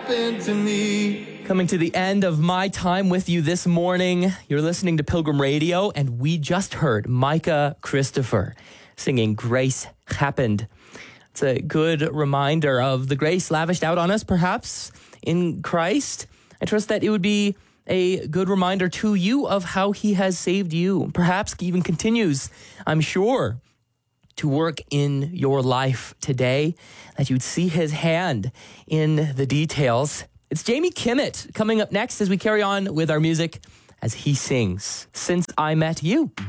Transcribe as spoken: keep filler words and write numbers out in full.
happened to me. Coming to the end of my time with you this morning, you're listening to Pilgrim Radio, and we just heard Micah Christopher singing Grace Happened. It's a good reminder of the grace lavished out on us, perhaps, in Christ. I trust that it would be a good reminder to you of how he has saved you. Perhaps even continues, I'm sure, to work in your life today, that you'd see his hand in the details. It's Jamie Kimmett coming up next as we carry on with our music as he sings Since I Met You.